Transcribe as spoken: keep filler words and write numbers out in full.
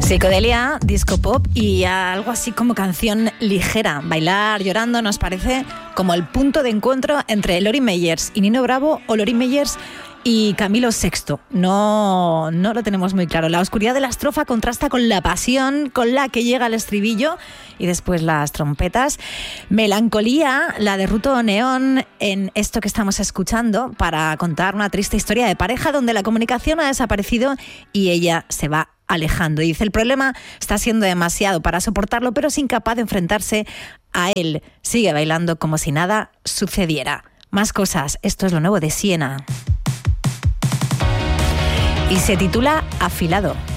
Psicodelia, disco pop y algo así como canción ligera. Bailar llorando nos parece como el punto de encuentro entre Lori Meyers y Nino Bravo o Lori Meyers y Camilo sexto. No, no lo tenemos muy claro. La oscuridad de la estrofa contrasta con la pasión con la que llega el estribillo y después las trompetas. Melancolía, la de Ruto Neón en esto que estamos escuchando para contar una triste historia de pareja donde la comunicación ha desaparecido y ella se va alejando. Dice, el problema está siendo demasiado para soportarlo, pero es incapaz de enfrentarse a él. Sigue bailando como si nada sucediera. Más cosas. Esto es lo nuevo de Siena. Y se titula Afilado.